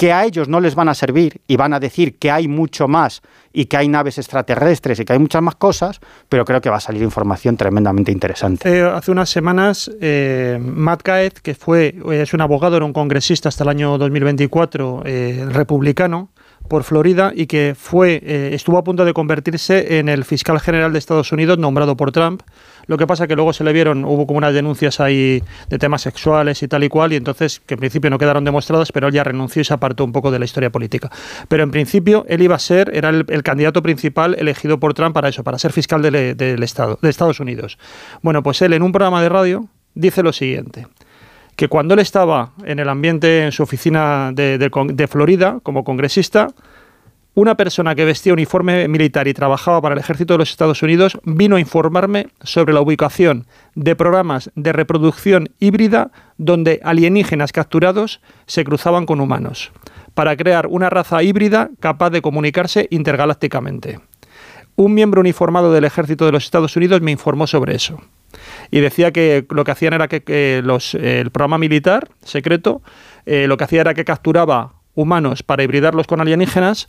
que a ellos no les van a servir y van a decir que hay mucho más y que hay naves extraterrestres y que hay muchas más cosas, pero creo que va a salir información tremendamente interesante. Hace unas semanas, Matt Gaetz, que es un abogado, era un congresista hasta el año 2024, republicano, por Florida, y que estuvo a punto de convertirse en el fiscal general de Estados Unidos nombrado por Trump. Lo que pasa que luego hubo como unas denuncias ahí de temas sexuales y tal y cual, y entonces, que en principio no quedaron demostradas, pero él ya renunció y se apartó un poco de la historia política. Pero en principio él era el candidato principal elegido por Trump para ser fiscal del Estado, de Estados Unidos. Bueno, pues él en un programa de radio dice lo siguiente: que cuando él estaba en el ambiente, en su oficina de Florida, como congresista, una persona que vestía uniforme militar y trabajaba para el ejército de los Estados Unidos vino a informarme sobre la ubicación de programas de reproducción híbrida donde alienígenas capturados se cruzaban con humanos, para crear una raza híbrida capaz de comunicarse intergalácticamente. Un miembro uniformado del ejército de los Estados Unidos me informó sobre eso. Y decía que lo que hacían era que el programa militar secreto lo que hacía era que capturaba humanos para hibridarlos con alienígenas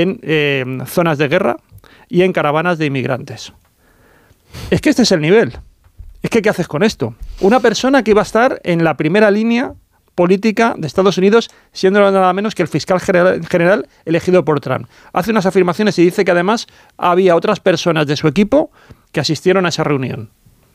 en zonas de guerra y en caravanas de inmigrantes. Es que este es el nivel. Es que ¿qué haces con esto? Una persona que iba a estar en la primera línea política de Estados Unidos, siendo nada menos que el fiscal general elegido por Trump. Hace unas afirmaciones y dice que además había otras personas de su equipo que asistieron a esa reunión.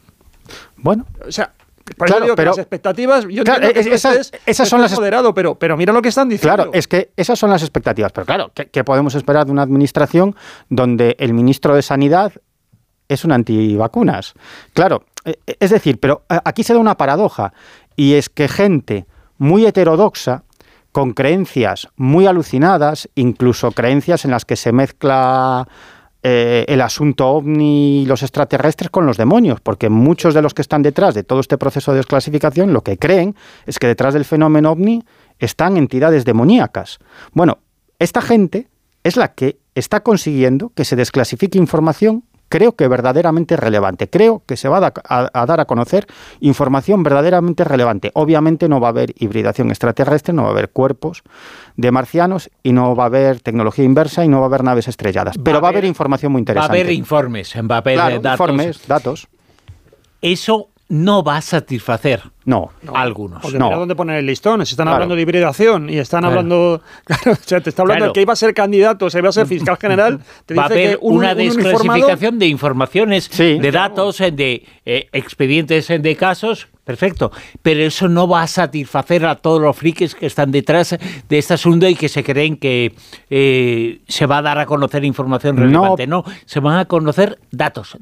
Bueno, o sea, por eso digo que las expectativas, yo entiendo que esas son las moderado, pero mira lo que están diciendo. Claro, es que esas son las expectativas, pero claro, ¿qué podemos esperar de una administración donde el ministro de Sanidad es un antivacunas? Claro, es decir, pero aquí se da una paradoja, y es que gente muy heterodoxa, con creencias muy alucinadas, incluso creencias en las que se mezcla el asunto ovni y los extraterrestres con los demonios, porque muchos de los que están detrás de todo este proceso de desclasificación lo que creen es que detrás del fenómeno ovni están entidades demoníacas. Bueno, esta gente es la que está consiguiendo que se desclasifique información, creo que verdaderamente relevante. Creo que se va a dar a conocer información verdaderamente relevante. Obviamente no va a haber hibridación extraterrestre, no va a haber cuerpos de marcianos y no va a haber tecnología inversa y no va a haber naves estrelladas. Pero va a haber información muy interesante. Va a haber informes, va a haber datos. Informes, datos. Eso no va a satisfacer no, a algunos. Porque mira dónde ponen el listón. Se están hablando de hibridación y están hablando... Claro, o sea, te está hablando de que iba a ser candidato, se iba a ser fiscal general. Te va a haber una desclasificación de informaciones, de datos, de expedientes de casos. Perfecto, pero eso no va a satisfacer a todos los frikis que están detrás de este asunto y que se creen que se va a dar a conocer información relevante. No, se van a conocer datos,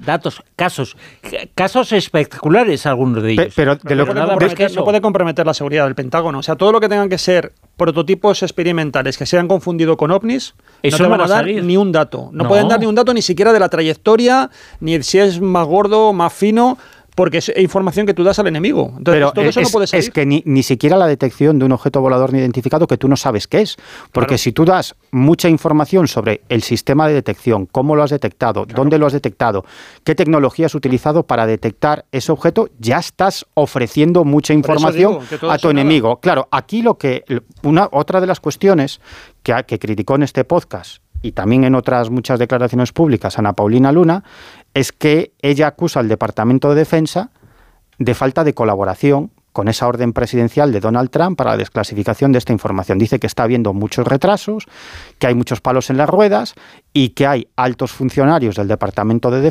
casos espectaculares algunos de ellos. Pero no puede comprometer la seguridad del Pentágono. O sea, todo lo que tengan que ser prototipos experimentales que se han confundido con ovnis, eso no te van a dar ni un dato. No pueden dar ni un dato ni siquiera de la trayectoria, ni si es más gordo o más fino, porque es información que tú das al enemigo. Entonces, pero todo eso no puede salir. Es que ni siquiera la detección de un objeto volador no identificado que tú no sabes qué es. Porque si tú das mucha información sobre el sistema de detección, cómo lo has detectado, dónde lo has detectado, qué tecnología has utilizado para detectar ese objeto, ya estás ofreciendo mucha información a tu enemigo. Claro, aquí otra de las cuestiones que criticó en este podcast y también en otras muchas declaraciones públicas Ana Paulina Luna, es que ella acusa al Departamento de Defensa de falta de colaboración con esa orden presidencial de Donald Trump para la desclasificación de esta información. Dice que está habiendo muchos retrasos, que hay muchos palos en las ruedas y que hay altos funcionarios del Departamento de Defensa